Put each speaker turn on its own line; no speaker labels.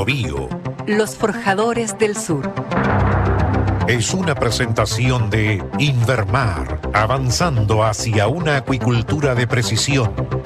Biobío.
Los Forjadores del Sur.
Es una presentación de Invermar, avanzando hacia una acuicultura de precisión.